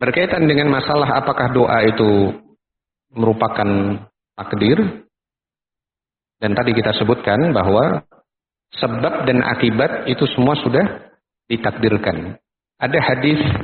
Berkaitan dengan masalah apakah doa itu merupakan takdir, dan tadi kita sebutkan bahwa sebab dan akibat itu semua sudah ditakdirkan. Ada hadis